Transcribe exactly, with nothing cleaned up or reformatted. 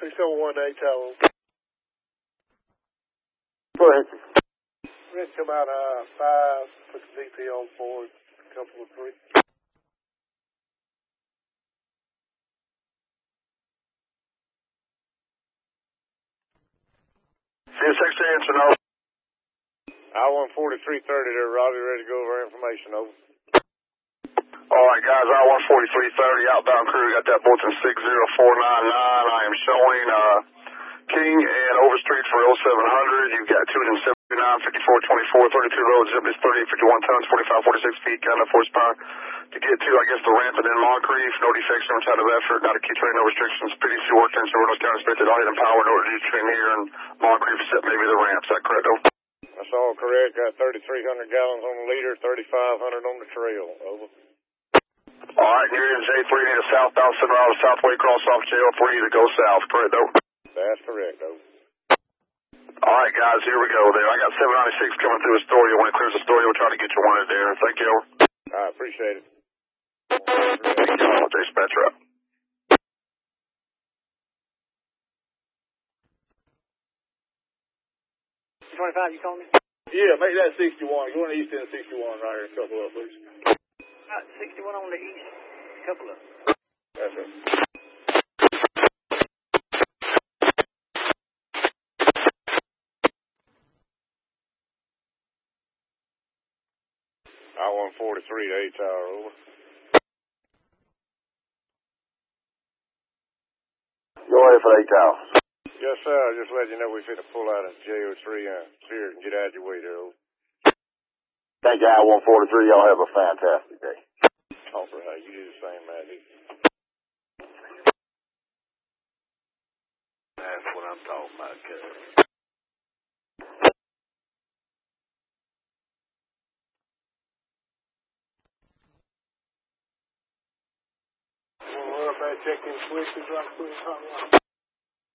six oh one eight tower. Go ahead. Let's come out uh, five, put the D P on board, couple of three. C S X answer, no. I one forty-three thirty there, Robbie, ready to go over information, over. All right, guys, I one forty-three thirty, outbound crew, got that bulletin six zero four nine nine. I am showing uh, King and Overstreet for oh seven hundred. You've got two seventy-nine, fifty-four twenty-four, thirty-two roads, zip is thirty-eight fifty-one tons, forty-five forty-six feet, got enough horsepower to get to, I guess, the ramp and then Moncrief. No defects, no type of effort, not a key train, no restrictions. P D C work engine, no down expected, all hidden power, no reduced train here, and Moncrief except maybe the ramp. Is that correct, over? That's all correct. Got thirty-three hundred gallons on the leader, thirty-five hundred on the trail, over. All right, you're in J three, need a southbound center out of Southway, cross off J oh three to go south, correct, over? That's correct, over. All right, guys, here we go there. I got seven ninety-six coming through Astoria. When it clears Astoria, we'll try to get you one in there. Thank you, over. I appreciate it. Thank you, over. Dispatch up. twenty-five, you calling me? Yeah, make that sixty-one. Go on the east end of sixty-one right here, a couple of please. Uh, sixty-one on the east, couple of That's it. I one forty-three to eight tower, over. Go ahead for eight tower. Yes, sir. I'll just let you know we finna pull out of J oh three and here and get out of your way there, over. Thank you, I one forty-three. Y'all have a fantastic day. All right, you do the same, Matty. That's what I'm talking about, cuz. Well, if I check in switches right quick,